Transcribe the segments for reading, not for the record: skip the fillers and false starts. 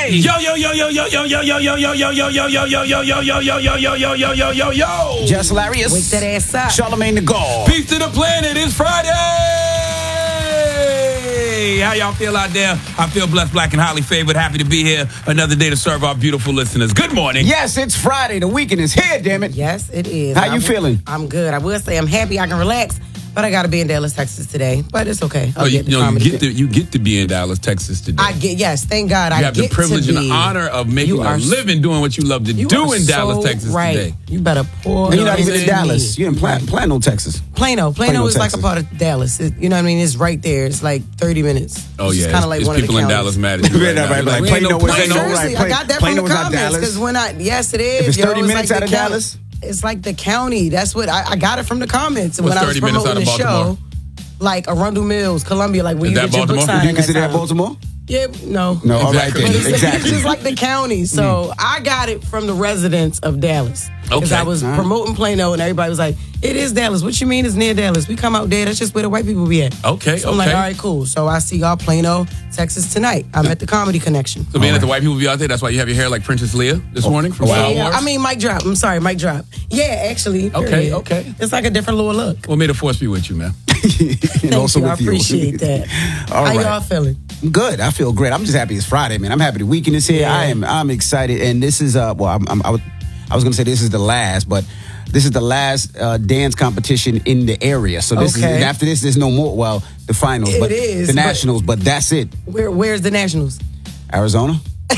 Hey! Yo! Just Hilarious. Wake that ass up. Charlamagne the God. Peace to the planet. It's Friday. How y'all feel out there? I feel blessed, black, and highly favored. Happy to be here another day to serve our beautiful listeners. Good morning. Yes, it's Friday. The weekend is here, damn it. Yes, it is. How you feeling? I'm good. I will say I'm happy I can relax, but I got to be in Dallas, Texas today. But it's okay. You get to be in Dallas, Texas today. Yes, thank God. You have the privilege and the honor of making a living doing what you love to do in Dallas, Texas today. You better pour. You're not even in Dallas. You're in Plano, Texas. Plano is Texas. like a part of Dallas. You know what I mean? It's right there. It's like 30 minutes. Oh, yeah. It's kind of like it's one of the people in counties. Dallas mad at you right now. Like, Plano. Seriously, I got that from the comments. Because yes, it is. If it's 30 it's minutes like out of Dallas? It's like the county. That's what I got it from the comments. What's when I was 30 minutes promoting out of the Baltimore? show. Like Arundel Mills, Columbia, like where Is you that get your book Baltimore? signing. Do you consider that Baltimore? Yeah, no. No, all right then. But it's Exactly. just like the county. So I got it from the residents of Dallas. Because I was promoting Plano and everybody was like, it is Dallas. What you mean it's near Dallas? We come out there. That's just where the white people be at. Okay, So I'm like, all right, cool. So I see y'all Plano, Texas tonight. I'm at the Comedy Connection. So being that the white people be out there, that's why you have your hair like Princess Leia this morning from Star Wars? I mean, mic drop. I'm sorry, mic drop. Yeah, actually. Okay. It's like a different little look. Well, may the force be with you, man. And also I with you. appreciate that. All How right. y'all feeling? Good. I feel great. I'm just happy it's Friday, man. I'm happy the weekend is here. Yeah. I'm excited, and this is I was going to say this is the last, but this is the last dance competition in the area. So this is after this. There's no more. Well, the finals, but the nationals. But that's it. Where's the nationals? Arizona.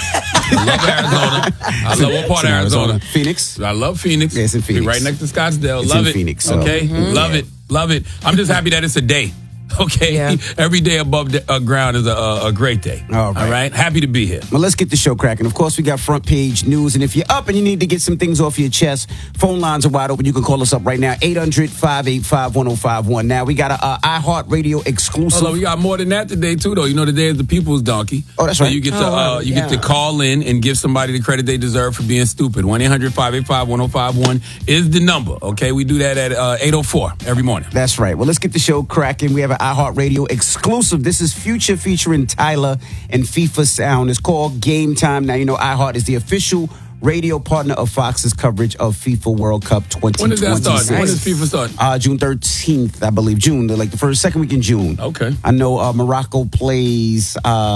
I love Arizona. I love what part of Arizona? Phoenix. I love Phoenix. Yeah, it's in Phoenix. Be right next to Scottsdale. It's love in it. Phoenix, so. Okay. Love it. Love it. I'm just happy that it's a day. Okay. Yeah. Every day above the ground is a great day. All right. Happy to be here. Well, let's get the show cracking. Of course, we got front page news. And if you're up and you need to get some things off your chest, phone lines are wide open. You can call us up right now, 800-585-1051. Now, we got a iHeartRadio exclusive. Although we got more than that today, too, though. You know, today is the People's Donkey. Oh, that's so right. you get to get to call in and give somebody the credit they deserve for being stupid. 1-800-585-1051 is the number, okay? We do that at 8:04 every morning. That's right. Well, let's get the show cracking. We have an iHeartRadio exclusive. This is Future featuring Tyler and FIFA Sound. It's called Game Time. Now, you know, iHeart is the official radio partner of Fox's coverage of FIFA World Cup 2026. When does that start? When does FIFA start? June 13th, I believe. June, like the second week in June. Okay. I know Morocco plays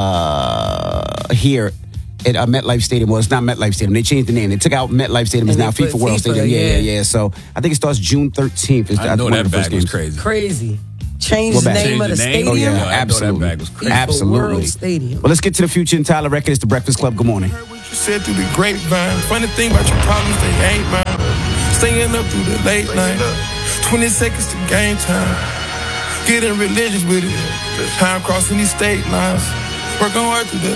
here at MetLife Stadium. Well, it's not MetLife Stadium. They changed the name. They took out MetLife Stadium. It's now FIFA World Stadium. Yeah. So I think it starts June 13th. I know that bag was crazy. Crazy. Change the name of the stadium. Oh, yeah, I know absolutely. that bag was crazy. Absolutely. World Stadium. Well, let's get to the Future and Tyler record. It's the Breakfast Club. Good morning. Heard what you said through the grapevine. Funny thing about your problems, they ain't mine. Staying up through the late night. 20 seconds to game time. Getting religious with it. Time crossing these state lines. Working hard through the